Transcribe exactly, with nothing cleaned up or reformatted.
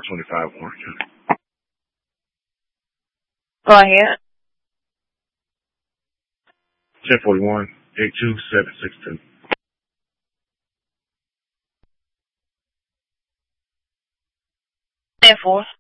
twenty-five Warren County. Go ahead. ten forty-one, eight two seven six two. ten four.